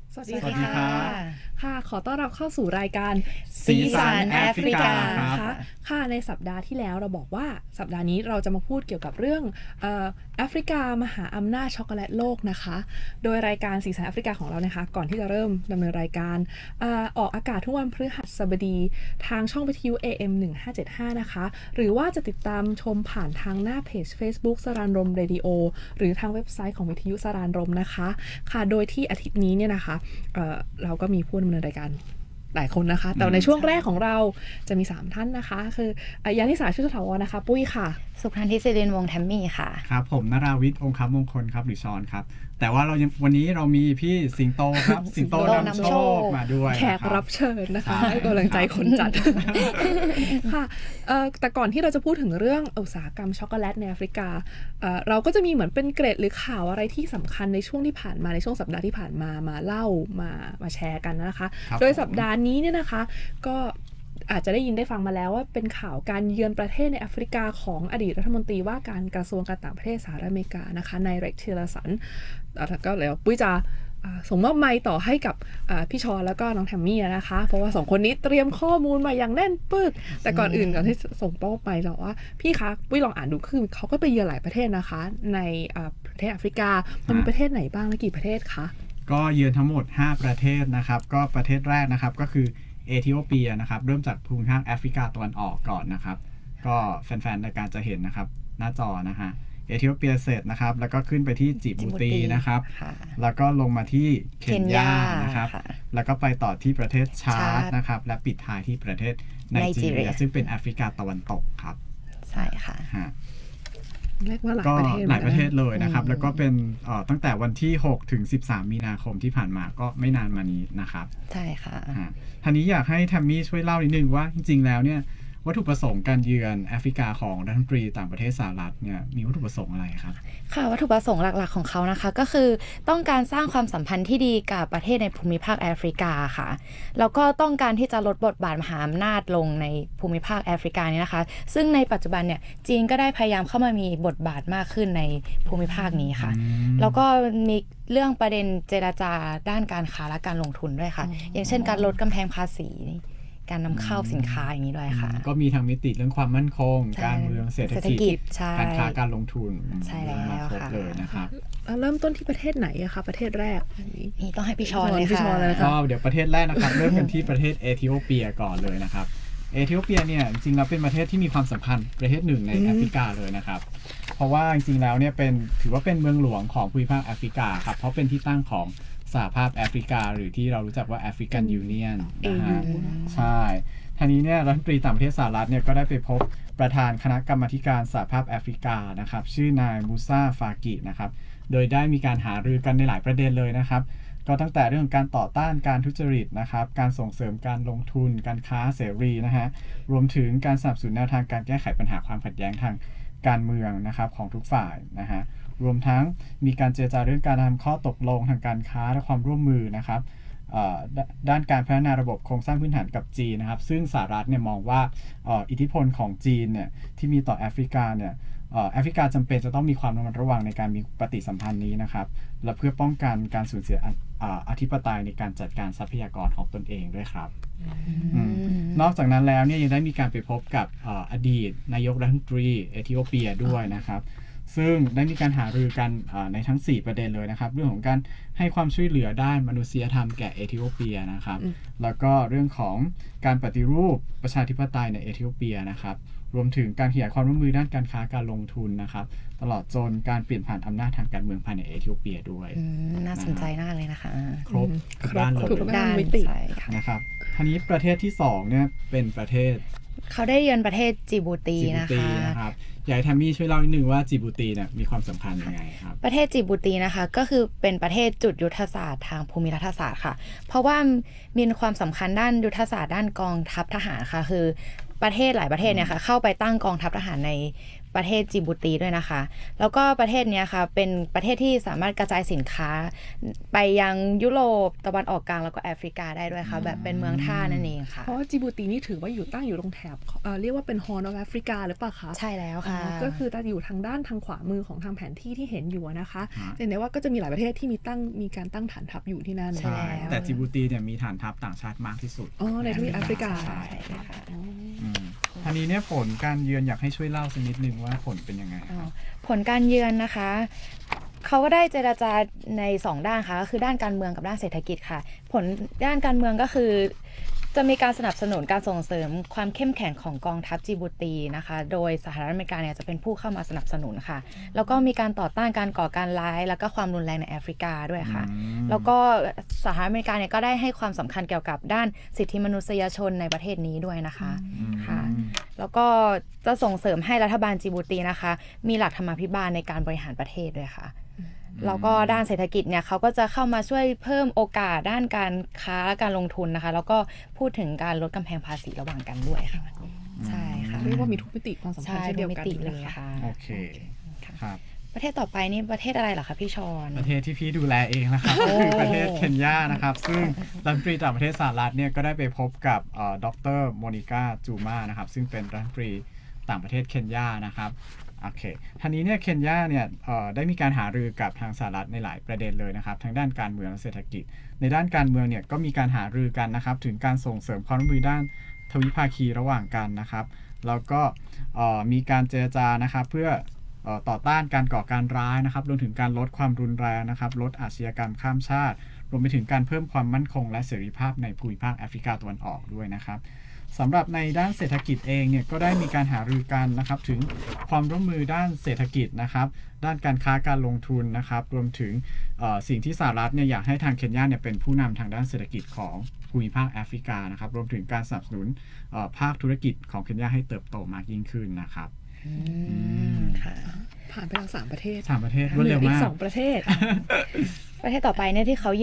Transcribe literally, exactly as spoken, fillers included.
สวัสดีค่ะค่ะขอต้อนรับเข้าสู่รายการสีสันแอฟริกานะคะค่ะในสัปดาห์ที่แล้วเราบอกว่าสัปดาห์นี้เราจะมาพูดเกี่ยวกับเรื่องเอ่อแอฟริกามหาอำนาจช็อกโกแลตโลกนะคะโดยรายการสีสันแอฟริกาของเรานะคะก่อนที่จะเริ่มดำเนินรายการเอ่อออกอากาศทุกวันพฤหัสบดีทางช่องวิทยุ เอ เอ็ม หนึ่งห้าเจ็ดห้านะคะหรือว่าจะติดตามชมผ่านทางหน้าเพจ Facebook สรานรมเรดิโอหรือทางเว็บไซต์ของวิทยุสรานรมนะคะค่ะโดยที่อาทิตย์นี้เนี่ยนะคะเอ่อเราก็มีผู้ดำเนินรายการหลายคนนะคะแต่ในช่วงแรกของเราจะมีสามท่านนะคะคือยานิสาชุติถาวรนะคะปุ้ยค่ะสุพันธ์ทิศิรินวงศ์แทมมี่ค่ะครับผมนราวิทย์องค์คมงคลครับหรือชอนครับแต่ว่าเรายังวันนี้เรามีพี่สิงโตครับสิงโตนำโชคมาด้วยแขกรับเชิญนะคะให้กำลังใจคนจัดค่ะแต่ก่อนที่เราจะพูดถึงเรื่องอุตสาหกรรมช็อกโกแลตในแอฟริกาเราก็จะมีเหมือนเป็นเกร็ดหรือข่าวอะไรที่สำคัญในช่วงที่ผ่านมาในช่วงสัปดาห์ที่ผ่านมามาเล่ามามาแชร์กันนะคะโดยสัปดาห์นี้เนี่ยนะคะก็อาจจะได้ยินได้ฟังมาแล้วว่าเป็นข่าวการเยือนประเทศในแอฟริกาของอดีตรัฐมนตรีว่าการกระทรวงการต่างประเทศสหรัฐอเมริกานะคะนายเร็กซ์ ทิลเลอร์สันแล้วก็แล้วปุ้ยจะส่งมอบไมค์ต่อให้กับพี่ชอนแล้วก็น้องแทมมี่นะคะเพราะว่าสองคนนี้เตรียมข้อมูลมาอย่างแน่นปึกแต่ก่อนอื่นก่อนที่ส่งมอบไมค์เราว่าพี่คะปุ้ยลองอ่านดูคือเขาก็ไปเยือนหลายประเทศนะคะในประเทศแอฟริกามันมีประเทศไหนบ้างและกี่ประเทศคะก็เยือนทั้งหมดห้าประเทศนะครับก็ประเทศแรกนะครับก็คือเอธิโอเปียนะครับเริ่มจากภูมิภาคแอฟริกาตะวันออกก่อนนะครับก็แฟนๆในการจะเห็นนะครับหน้าจอนะฮะเอธิโอเปียเสร็จนะครับแล้วก็ขึ้นไปที่จิบูตีนะครับแล้วก็ลงมาที่เคนยานะครับแล้วก็ไปต่อที่ประเทศชาดนะครับและปิดท้ายที่ประเทศไนจีเรียซึ่งเป็นแอฟริกาตะวันตกครับใช่ค่ะเรียกว่าหลายประเทศหลายประเทศเลยนะครับแล้วก็เป็นตั้งแต่วันที่หกถึงสิบสามมีนาคมที่ผ่านมาก็ไม่นานมานี้นะครับใช่ค่ะทีนี้อยากให้แทมมี่ช่วยเล่านิดนึงว่าจริงๆแล้วเนี่ยวัตถุประสงค์การเยือนแอฟริกาของรัฐมนตรีต่างประเทศสหรัฐเนี่ยมีวัตถุประสงค์อะไรครับค่ะวัตถุประสงค์หลักๆของเขานะคะก็คือต้องการสร้างความสัมพันธ์ที่ดีกับประเทศในภูมิภาคแอฟริกาค่ะแล้วก็ต้องการที่จะลดบทบาทมหาอำนาจลงในภูมิภาคแอฟริกานี้นะคะซึ่งในปัจจุบันเนี่ยจีนก็ได้พยายามเข้ามามีบทบาทมากขึ้นในภูมิภาคนี้ค่ะแล้วก็มีเรื่องประเด็นเจรจาด้านการค้าและการลงทุนด้วยค่ะอย่างเช่นการลดกำแพงภาษีการนำเข้าสินค้าอย่างนี้ด้วยค่ะก็มีทางมิติเรื่องความมั่นคงการเมืองเศรษฐกิจการค้าการลงทุนใช่แล้วมาครบเลยนะครับเริ่มต้นที่ประเทศไหนอะคะประเทศแรกนี่ต้องให้พี่ชอนเลยค่ะก็เดี๋ยวประเทศแรกนะครับเริ่มกันที่ประเทศเอธิโอเปียก่อนเลยนะครับเอธิโอเปียเนี่ยจริงๆแล้วเป็นประเทศที่มีความสำคัญประเทศหนึ่งในแอฟริกาเลยนะครับเพราะว่าจริงๆแล้วเนี่ยเป็นถือว่าเป็นเมืองหลวงของภูมิภาคแอฟริกาครับเพราะเป็นที่ตั้งของสหภาพแอฟริกาหรือที่เรารู้จักว่าแอฟริกันยูเนียนนะฮะใช่ทีนี้เนี่ยรัฐมนตรีต่างประเทศสหรัฐเนี่ยก็ได้ไปพบประธานคณะกรรมาการสหภาพแอฟริกานะครับชื่อนายมูซาฟากินะครับโดยได้มีการหารือกันในหลายประเด็นเลยนะครับก็ตั้งแต่เรื่องการต่อต้านการทุจริตนะครับการส่งเสริมการลงทุนการค้าเสรีนะฮะรวมถึงการสนับสนุนแนวทางการแก้ไขปัญหาความขัดแย้งทางการเมืองนะครับของทุกฝ่ายนะฮะรวมทั้งมีการเจรจาเรื่องการทำข้อตกลงทางการค้าและความร่วมมือนะครับด้านการพัฒนาระบบโครงสร้างพื้นฐานกับจีนนะครับซึ่งสหรัฐเนี่ยมองว่าอิทธิพลของจีนเนี่ยที่มีต่อแอฟริกาเนี่ยแอฟริกาจำเป็นจะต้องมีความระมัดระวังในการมีปฏิสัมพันธ์นี้นะครับและเพื่อป้องกันการสูญเสียอธิปไตยในการจัดการทรัพยากรของตนเองด้วยครับนอกจากนั้นแล้วเนี่ยยังได้มีการไปพบกับอดีตนายกรัฐมนตรีเอธิโอเปียด้วยนะครับซึ่งได้มีการหารือกันในทั้งสี่ประเด็นเลยนะครับเรื่องของการให้ความช่วยเหลือด้านมนุษยธรรมแก่เอธิโอเปียนะครับแล้วก็เรื่องของการปฏิรูปประชาธิปไตยในเอธิโอเปียนะครับรวมถึงการขยายความร่วมมือด้านการค้าการลงทุนนะครับตลอดจนการเปลี่ยนผ่านอำนาจทางการเมืองภายในเอธิโอเปียด้วยน่าสนใจมากเลยนะคะครบทุกด้านเลยทุกด้านมิตินะครับทีนี้ประเทศที่สองเนี่ยเป็นประเทศเขาได้เยือนประเทศจิบูตีนะคะอยากให้แทมมี่ช่วยเล่านิดนึงว่าจิบูตีเนี่ยมีความสำคัญยังไงครับประเทศจิบูตีนะคะก็คือเป็นประเทศจุดยุทธศาสตร์ทางภูมิรัฐศาสตร์ค่ะเพราะว่ามีความสำคัญด้านยุทธศาสตร์ด้านกองทัพทหารค่ะคือประเทศหลายประเทศเนี่ยค่ะเข้าไปตั้งกองทัพทหารในประเทศจิบูตีด้วยนะคะแล้วก็ประเทศเนี้ยค่ะเป็นประเทศที่สามารถกระจายสินค้าไปยังยุโรปตะวันออกกลางแล้วก็แอฟริกาได้ด้วยค่ะแบบเป็นเมืองท่านั่นเองค่ะเพราะว่าจิบูตีนี่ถือว่าอยู่ตั้งอยู่ตรงแถบเอ่อเรียกว่าเป็น Horn of Africa หรือเปล่าคะใช่แล้วค่ะอ๋อก็คือจะอยู่ทางด้านทางขวามือของทางแผนที่ที่เห็นอยู่นะคะฮะจะเห็นได้ว่าก็จะมีหลายประเทศที่มีตั้งมีการตั้งฐานทัพอยู่ที่นั่นใช่ แล้วแต่จิบูตีเนี่ยมีฐานทัพต่างชาติมากที่สุดอ๋อในทวีปแอฟริกาใช่ใช่ค่ะอ๋ออืมทีนี้เนี่ยผลการเยือนอยากให้ช่วยเล่าสักนิดนึงว่าผลเป็นยังไงครับผลการเยือนนะคะเขาก็ได้เจรจาในสองด้านค่ะก็คือด้านการเมืองกับด้านเศรษฐกิจค่ะผลด้านการเมืองก็คือจะมีการสนับสนุนการส่งเสริมความเข้มแข็งของกองทัพจิบูตีนะคะโดยสหรัฐอเมริกาเนี่ยจะเป็นผู้เข้ามาสนับสนุนค่ะแล้วก็มีการต่อต้านการก่อการร้ายแล้วก็ความรุนแรงในแอฟริกาด้วยค่ะอืมแล้วก็สหรัฐอเมริกาเนี่ยก็ได้ให้ความสำคัญเกี่ยวกับด้านสิทธิมนุษยชนในประเทศนี้ด้วยนะคะอืมค่ะ แล้วก็จะส่งเสริมให้รัฐบาลจิบูตีนะคะมีหลักธรรมาภิบาลในการบริหารประเทศด้วยค่ะแล้วก็ด้านเศรษฐกิจเนี่ยเขาก็จะเข้ามาช่วยเพิ่มโอกาสด้านการค้าและการลงทุนนะคะแล้วก็พูดถึงการลดกำแพงภาษีระหว่างกันด้วยค่ะใช่ค่ะเรียกว่ามีทุกมิติความสัมพันธ์ใช่เช่นเดียวมิกันติเลเลย ยค่ะค่ะโอเคค่ะครับประเทศต่อไปนี่ประเทศอะไรเหรอคะพี่ชอนประเทศที่พี่ดูแลเองนะครับก็คือประเทศเคนยานะครับซึ่งรัฐมนตรีต่างประเทศสหรัฐเนี่ยก็ได้ไปพบกับเอ่อดรโมนิกาจูมานะครับซึ่งเป็นรัฐมนตรีต่างประเทศเคนยานะครับโอเคทีนี้เนี่ยเคนยาเนี่ยเอ่อได้มีการหารือกับทางสหรัฐในหลายประเด็นเลยนะครับทั้งด้านการเมืองและเศรษฐกิจในด้านการเมืองเนี่ยก็มีการหารือกันนะครับถึงการส่งเสริมความร่วมมือด้านทวิภาคีระหว่างกันนะครับแล้วก็เอ่อมีการเจรจานะครับเพื่อเอ่อต่อต้านการก่อการร้ายนะครับรวมถึงการลดความรุนแรงนะครับลดอาชญากรรมข้ามชาติรวมไปถึงการเพิ่มความมั่นคงและเสรีภาพในภูมิภาคแอฟริกาตะวันออกด้วยนะครับสำหรับในด้านเศรษฐกิจเองเนี่ยก็ได้มีการหารือกันนะครับถึงความร่วมมือด้านเศรษฐกิจนะครับด้านการค้าการลงทุนนะครับรวมถึงเอ่อสิ่งที่สหรัฐเนี่ยอยากให้ทางเคนยาเนี่ยเป็นผู้นำทางด้านเศรษฐกิจของภูมิภาคแอฟริกานะครับรวมถึงการสนับสนุนเอ่อภาคธุรกิจของเคนยาให้เติบโตมากยิ่งขึ้นนะครับอืมค่ะผ่านไปแล้วสามประเทศสามประเทศรวดเหลืเร็อวอีกมากสองประเทศประเทศต่อไปเนี่ยที่เขา